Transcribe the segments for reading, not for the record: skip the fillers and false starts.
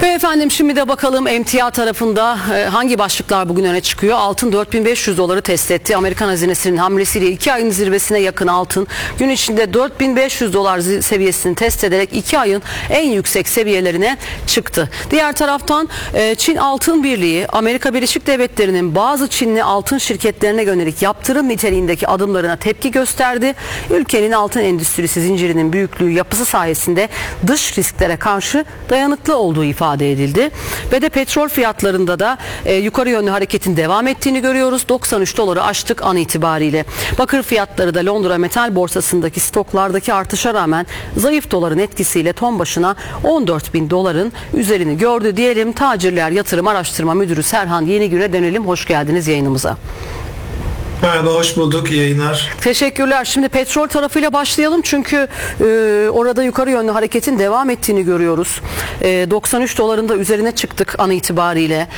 Ve efendim şimdi de bakalım emtia tarafında hangi başlıklar bugün öne çıkıyor? Altın 4500 doları test etti. Amerikan hazinesinin hamlesiyle 2 ayın zirvesine yakın altın gün içinde 4500 dolar seviyesini test ederek 2 ayın en yüksek seviyelerine çıktı. Diğer taraftan Çin Altın Birliği Amerika Birleşik Devletleri'nin bazı Çinli altın şirketlerine yönelik yaptırım niteliğindeki adımlarına tepki gösterdi. Ülkenin altın endüstrisi zincirinin büyüklüğü, yapısı sayesinde dış risklere karşı dayanıklı olduğu ifade edildi. Ve de petrol fiyatlarında da yukarı yönlü hareketin devam ettiğini görüyoruz. 93 doları aştık an itibariyle. Bakır fiyatları da Londra Metal Borsası'ndaki stoklardaki artışa rağmen zayıf doların etkisiyle ton başına 14.000 doların üzerini gördü diyelim. Tacirler Yatırım Araştırma Müdürü Serhan Yenigün'e dönelim. Hoş geldiniz yayınımıza. Merhaba, hoş bulduk. İyi yayınlar. Teşekkürler. Şimdi petrol tarafıyla başlayalım çünkü orada yukarı yönlü hareketin devam ettiğini görüyoruz. 93 doların da üzerine çıktık an itibariyle.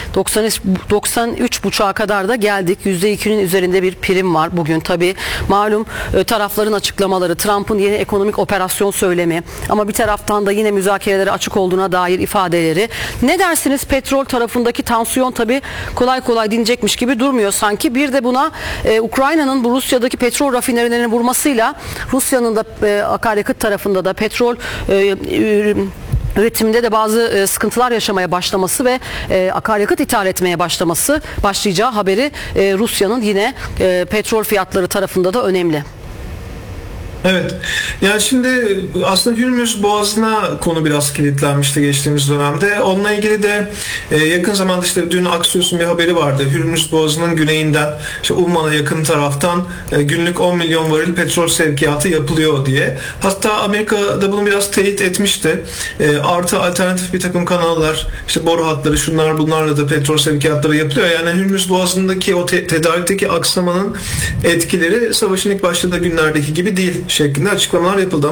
93,5'a kadar da geldik. %2'nin üzerinde bir prim var bugün. Tabii malum tarafların açıklamaları, Trump'ın yeni ekonomik operasyon söylemi ama bir taraftan da yine müzakerelere açık olduğuna dair ifadeleri. Ne dersiniz, petrol tarafındaki tansiyon tabii kolay kolay dinecekmiş gibi durmuyor sanki. Bir de buna Ukrayna'nın bu Rusya'daki petrol rafinerilerini vurmasıyla Rusya'nın da akaryakıt tarafında da petrol üretiminde de bazı sıkıntılar yaşamaya başlaması ve akaryakıt ithal etmeye başlayacağı haberi Rusya'nın yine petrol fiyatları tarafında da önemli. Evet. Yani şimdi aslında Hürmüz Boğazı'na konu biraz kilitlenmişti geçtiğimiz dönemde. Onunla ilgili de yakın zamanda işte dün Axios'un bir haberi vardı. Hürmüz Boğazı'nın güneyinden işte Umman'a yakın taraftan günlük 10 milyon varil petrol sevkiyatı yapılıyor diye. Hatta Amerika da bunu biraz teyit etmişti. Artı alternatif bir takım kanallar, işte boru hatları, şunlar bunlarla da petrol sevkiyatları yapılıyor. Yani Hürmüz Boğazı'ndaki o tedarikteki aksamanın etkileri savaşın ilk başladığı günlerdeki gibi değil şeklinde açıklamalar yapıldı.